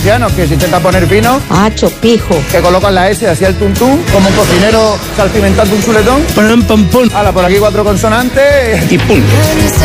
valencianos, que se intenta poner fino. Chopijo. Que colocan la S hacia el tuntún, como un cocinero salpimentando un chuletón. Pam, pam, pum. Hala, por aquí 4 consonantes. Y punto.